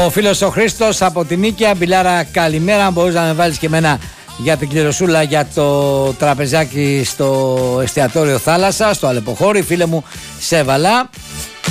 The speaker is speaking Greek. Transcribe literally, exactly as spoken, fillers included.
Ο φίλος ο Χρήστος από την Νίκαια. Μπιλάρα, καλημέρα. Μπορείς να με βάλεις και εμένα για την κληροσούλα για το τραπεζάκι στο εστιατόριο Θάλασσα, στο Αλεποχώρι. Φίλε μου, σε έβαλα.